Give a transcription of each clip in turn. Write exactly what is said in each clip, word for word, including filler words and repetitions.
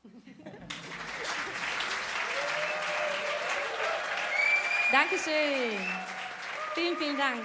Dankeschön. Vielen, vielen Dank.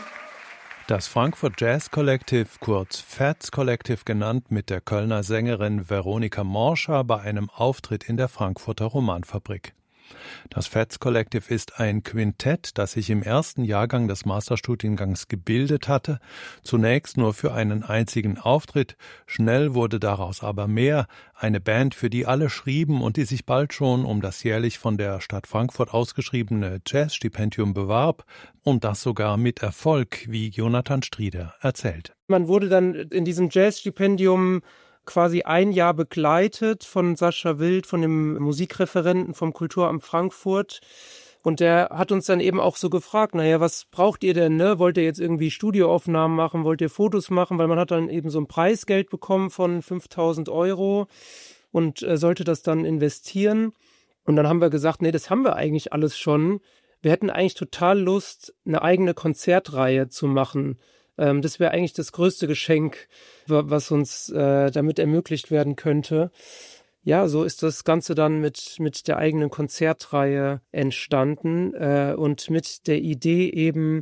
Das Frankfurt Jazz Collective, kurz Fats Collective genannt, mit der Kölner Sängerin Veronika Morscher bei einem Auftritt in der Frankfurter Romanfabrik. Das Fats Collective ist ein Quintett, das sich im ersten Jahrgang des Masterstudiengangs gebildet hatte, zunächst nur für einen einzigen Auftritt, schnell wurde daraus aber mehr, eine Band, für die alle schrieben und die sich bald schon um das jährlich von der Stadt Frankfurt ausgeschriebene Jazzstipendium bewarb, und das sogar mit Erfolg, wie Jonathan Strieder erzählt. Man wurde dann in diesem Jazzstipendium quasi ein Jahr begleitet von Sascha Wild, von dem Musikreferenten vom Kulturamt Frankfurt. Und der hat uns dann eben auch so gefragt, naja, was braucht ihr denn, ne? Wollt ihr jetzt irgendwie Studioaufnahmen machen, wollt ihr Fotos machen? Weil man hat dann eben so ein Preisgeld bekommen von fünftausend Euro und äh, sollte das dann investieren. Und dann haben wir gesagt, nee, das haben wir eigentlich alles schon. Wir hätten eigentlich total Lust, eine eigene Konzertreihe zu machen. Ähm, das wäre eigentlich das größte Geschenk, was uns äh, damit ermöglicht werden könnte. Ja, so ist das Ganze dann mit mit der eigenen Konzertreihe entstanden äh, und mit der Idee eben,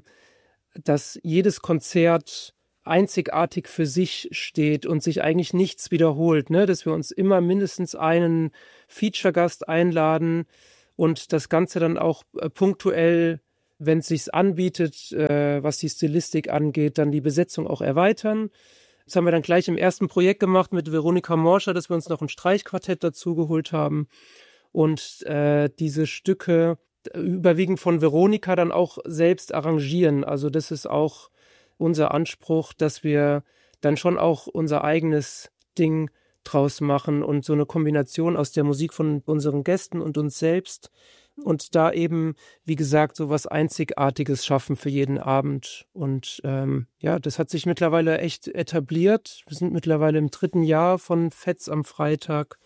dass jedes Konzert einzigartig für sich steht und sich eigentlich nichts wiederholt, ne? Dass wir uns immer mindestens einen Feature-Gast einladen und das Ganze dann auch äh, punktuell, wenn es sich anbietet, äh, was die Stilistik angeht, dann die Besetzung auch erweitern. Das haben wir dann gleich im ersten Projekt gemacht mit Veronika Morscher, dass wir uns noch ein Streichquartett dazu geholt haben und äh, diese Stücke überwiegend von Veronika dann auch selbst arrangieren. Also das ist auch unser Anspruch, dass wir dann schon auch unser eigenes Ding draus machen und so eine Kombination aus der Musik von unseren Gästen und uns selbst und da eben, wie gesagt, so was Einzigartiges schaffen für jeden Abend. Und ähm, ja, das hat sich mittlerweile echt etabliert. Wir sind mittlerweile im dritten Jahr von Fats am Freitag.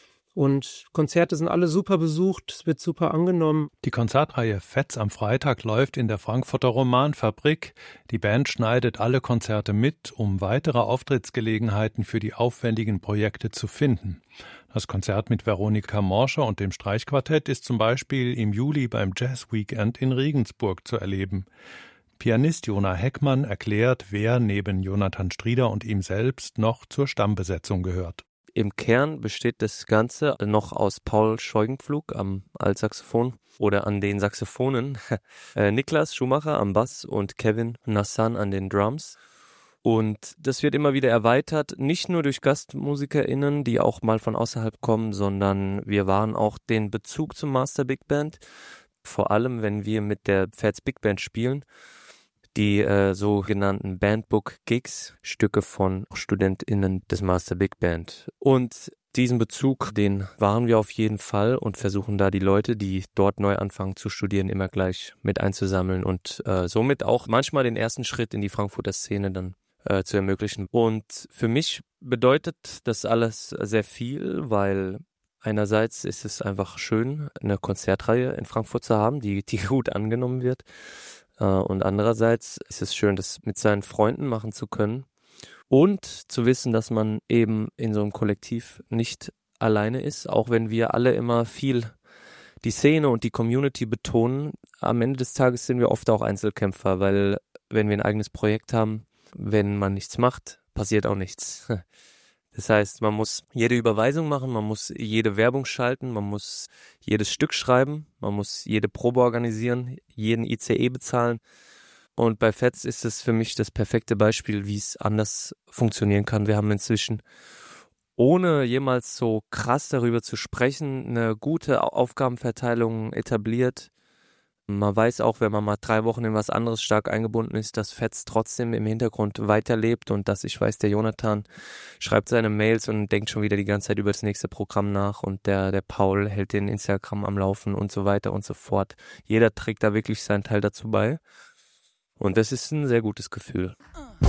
Und Konzerte sind alle super besucht, es wird super angenommen. Die Konzertreihe Fats am Freitag läuft in der Frankfurter Romanfabrik. Die Band schneidet alle Konzerte mit, um weitere Auftrittsgelegenheiten für die aufwendigen Projekte zu finden. Das Konzert mit Veronika Morscher und dem Streichquartett ist zum Beispiel im Juli beim Jazz Weekend in Regensburg zu erleben. Pianist Jona Heckmann erklärt, wer neben Jonathan Strieder und ihm selbst noch zur Stammbesetzung gehört. Im Kern besteht das Ganze noch aus Paul Scheugenpflug am Altsaxophon oder an den Saxophonen, äh, Niklas Schumacher am Bass und Kevin Nassan an den Drums. Und das wird immer wieder erweitert, nicht nur durch GastmusikerInnen, die auch mal von außerhalb kommen, sondern wir wahren auch den Bezug zum Master Big Band, vor allem wenn wir mit der Fats Big Band spielen. Die äh, sogenannten Bandbook-Gigs, Stücke von StudentInnen des Master Big Band. Und diesen Bezug, den wahren wir auf jeden Fall und versuchen da die Leute, die dort neu anfangen zu studieren, immer gleich mit einzusammeln und äh, somit auch manchmal den ersten Schritt in die Frankfurter Szene dann äh, zu ermöglichen. Und für mich bedeutet das alles sehr viel, weil einerseits ist es einfach schön, eine Konzertreihe in Frankfurt zu haben, die, die gut angenommen wird. Und andererseits ist es schön, das mit seinen Freunden machen zu können und zu wissen, dass man eben in so einem Kollektiv nicht alleine ist, auch wenn wir alle immer viel die Szene und die Community betonen. Am Ende des Tages sind wir oft auch Einzelkämpfer, weil wenn wir ein eigenes Projekt haben, wenn man nichts macht, passiert auch nichts. Das heißt, man muss jede Überweisung machen, man muss jede Werbung schalten, man muss jedes Stück schreiben, man muss jede Probe organisieren, jeden I C E bezahlen. Und bei Fats ist es für mich das perfekte Beispiel, wie es anders funktionieren kann. Wir haben inzwischen, ohne jemals so krass darüber zu sprechen, eine gute Aufgabenverteilung etabliert. Man weiß auch, wenn man mal drei Wochen in was anderes stark eingebunden ist, dass Fats trotzdem im Hintergrund weiterlebt und dass ich weiß, der Jonathan schreibt seine Mails und denkt schon wieder die ganze Zeit über das nächste Programm nach und der, der Paul hält den Instagram am Laufen und so weiter und so fort. Jeder trägt da wirklich seinen Teil dazu bei und das ist ein sehr gutes Gefühl. Uh.